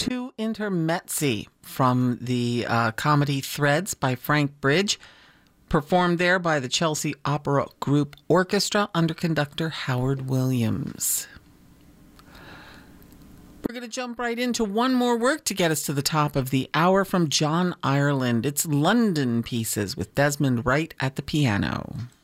Two Intermezzi from the comedy Threads by Frank Bridge, performed there by the Chelsea Opera Group Orchestra under conductor Howard Williams. We're going to jump right into one more work to get us to the top of the hour from John Ireland. It's London Pieces with Desmond Wright at the piano.